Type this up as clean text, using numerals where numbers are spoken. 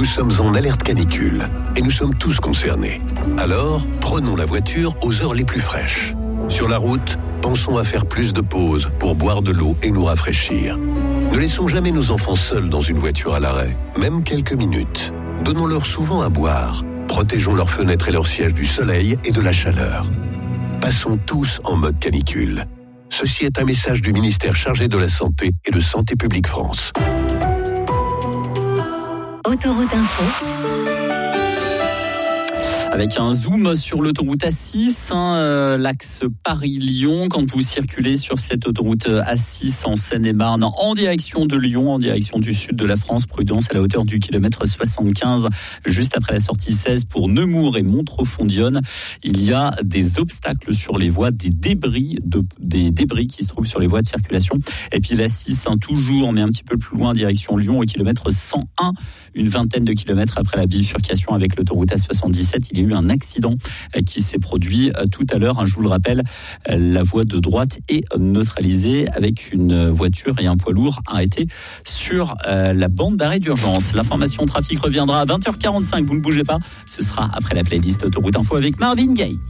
Nous sommes en alerte canicule et nous sommes tous concernés. Alors, prenons la voiture aux heures les plus fraîches. Sur la route, pensons à faire plus de pauses pour boire de l'eau et nous rafraîchir. Ne laissons jamais nos enfants seuls dans une voiture à l'arrêt, même quelques minutes. Donnons-leur souvent à boire. Protégeons leurs fenêtres et leurs sièges du soleil et de la chaleur. Passons tous en mode canicule. Ceci est un message du ministère chargé de la Santé et de Santé publique France. Autoroute Info. Avec un zoom sur l'autoroute A6, l'axe Paris-Lyon, quand vous circulez sur cette autoroute A6 en Seine-et-Marne, en direction de Lyon, en direction du sud de la France, prudence à la hauteur du kilomètre 75, juste après la sortie 16 pour Nemours et Montreux-Fondione. Il y a des obstacles sur les voies, des débris qui se trouvent sur les voies de circulation. Et puis l'A6, toujours, mais un petit peu plus loin, direction Lyon, au kilomètre 101, une vingtaine de kilomètres après la bifurcation avec l'autoroute A77. Il y a eu un accident qui s'est produit tout à l'heure. Je vous le rappelle, la voie de droite est neutralisée avec une voiture et un poids lourd arrêtés sur la bande d'arrêt d'urgence. L'information trafic reviendra à 20h45. Vous ne bougez pas. Ce sera après la playlist Autoroute Info avec Marvin Gaye.